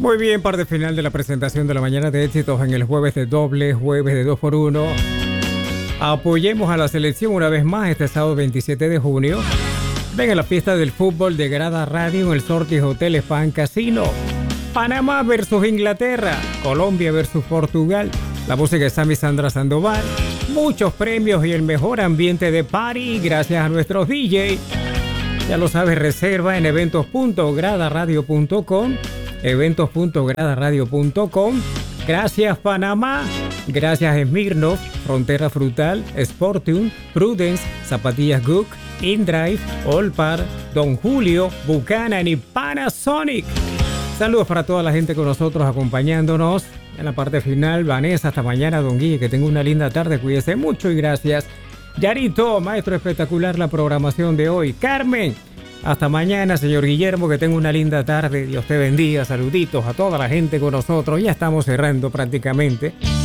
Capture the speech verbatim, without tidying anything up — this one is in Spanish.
Muy bien, parte final de la presentación de la mañana de éxitos en el jueves de doble, jueves de dos por uno. Apoyemos a la selección una vez más este sábado veintisiete de junio. Ven a la fiesta del fútbol de Grada Radio en el Sortis Hotel Span Casino. Panamá versus Inglaterra, Colombia versus Portugal. La música de Sammy Sandra Sandoval. Muchos premios y el mejor ambiente de party gracias a nuestros D J. Ya lo sabes, reserva en eventos punto grada radio punto com. eventos punto grada radio punto com. Gracias Panamá, gracias Smirnoff, Frontera Frutal, Sportium, Prudence, Zapatillas Gook, InDrive, Olpar, Don Julio, Buchanan y Panasonic. Saludos para toda la gente con nosotros acompañándonos. En la parte final, Vanessa, hasta mañana, Don Guille, que tenga una linda tarde, cuídese mucho y gracias. Yarito, maestro espectacular la programación de hoy. Carmen, hasta mañana, señor Guillermo, que tenga una linda tarde. Dios te bendiga, saluditos a toda la gente con nosotros. Ya estamos cerrando prácticamente.